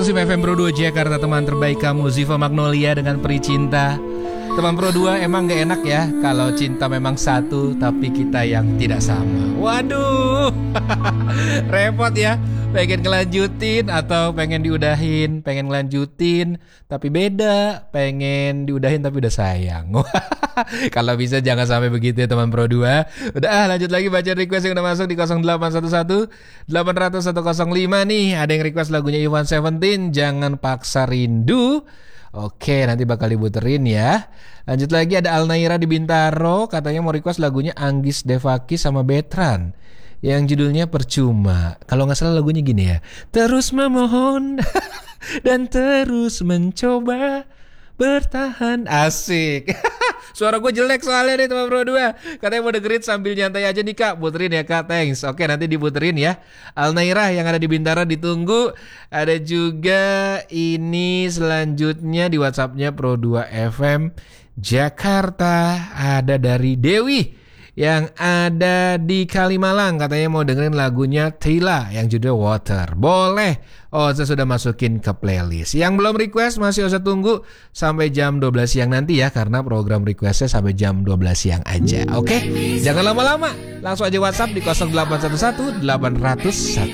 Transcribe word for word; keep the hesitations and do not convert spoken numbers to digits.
seratus lima F M Pro dua Jakarta, teman terbaik kamu, Ziva Magnolia dengan Peri Cinta. Teman Pro dua, emang gak enak ya kalau cinta memang satu tapi kita yang tidak sama. Waduh, repot ya. Pengen ngelanjutin atau pengen diudahin, pengen ngelanjutin tapi beda, pengen diudahin tapi udah sayang. Kalau bisa jangan sampai begitu ya teman Pro dua. Udah ah, lanjut lagi baca request yang udah masuk di nol delapan satu satu delapan nol nol satu nol lima nih. Ada yang request lagunya Iwan Seventeen, Jangan Paksa Rindu. Oke, nanti bakal diputerin ya. Lanjut lagi ada Alnaira di Bintaro, katanya mau request lagunya Anggis Devaki sama Betran yang judulnya Percuma. Kalau nggak salah lagunya gini ya, terus memohon dan terus mencoba bertahan. Asik. Suara gue jelek soalnya nih teman Pro dua. Katanya mau dengerin sambil nyantai aja nih kak. Puterin ya kak, thanks. Oke, nanti diputerin ya. Alnaira yang ada di Bintaro ditunggu. Ada juga ini selanjutnya di WhatsAppnya Pro dua F M Jakarta. Ada dari Dewi yang ada di Kalimalang, katanya mau dengerin lagunya Tila yang judulnya Water. Boleh, oh saya sudah masukin ke playlist. Yang belum request masih usah tunggu sampai jam dua belas siang nanti ya, karena program requestnya sampai jam dua belas siang aja. Oke, jangan lama-lama, langsung aja WhatsApp di nol delapan satu satu delapan nol nol satu